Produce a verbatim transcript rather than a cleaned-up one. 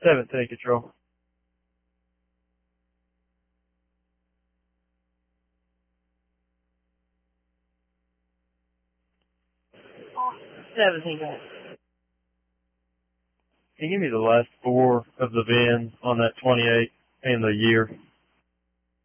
seventeen control. seventeen guys. Can you give me the last four of the V I N on that twenty-eight and the year?